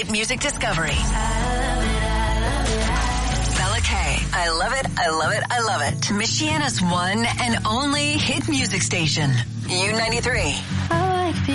Hit Music Discovery. Bella K. I love it, I love it, I love it. Michiana's one and only hit music station. U93.